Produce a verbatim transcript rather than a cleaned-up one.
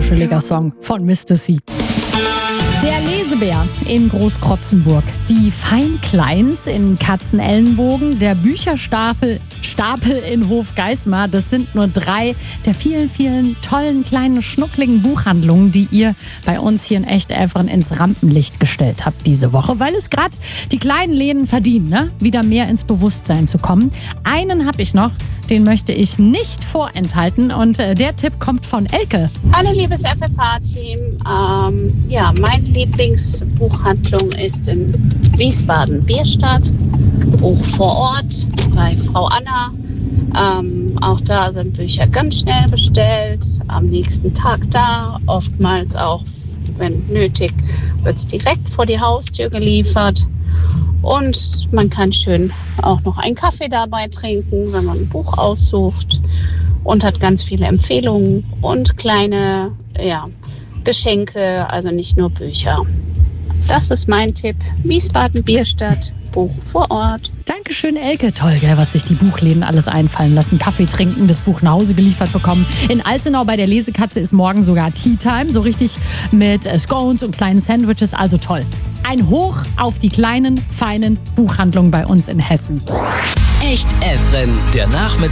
kuscheliger Song von Mister C. Der Lesebär in Großkrotzenburg, die Feinkleins in Katzenellenbogen, der Bücherstapel Stapel in Hofgeismar, das sind nur drei der vielen, vielen tollen, kleinen, schnuckligen Buchhandlungen, die ihr bei uns hier in Echt-Elferen ins Rampenlicht gestellt habt diese Woche, weil es gerade die kleinen Läden verdienen, ne? wieder mehr ins Bewusstsein zu kommen. Einen habe ich noch, den möchte ich nicht vorenthalten und äh, der Tipp kommt von Elke. Hallo liebes F F H-Team. Ähm, ja, meine Lieblingsbuchhandlung ist in Wiesbaden, Bierstadt, Buch vor Ort bei Frau Anna. Ähm, auch da sind Bücher ganz schnell bestellt, am nächsten Tag da, oftmals auch, wenn nötig, wird es direkt vor die Haustür geliefert. Und man kann schön auch noch einen Kaffee dabei trinken, wenn man ein Buch aussucht, und hat ganz viele Empfehlungen und kleine ja, Geschenke, also nicht nur Bücher. Das ist mein Tipp. Wiesbaden, Bierstadt, Buch vor Ort. Dankeschön, Elke. Toll, gell, was sich die Buchläden alles einfallen lassen. Kaffee trinken, das Buch nach Hause geliefert bekommen. In Alzenau bei der Lesekatze ist morgen sogar Tea Time, so richtig mit äh, Scones und kleinen Sandwiches, also toll. Ein Hoch auf die kleinen, feinen Buchhandlungen bei uns in Hessen. Echt Elferen, der Nachmittag.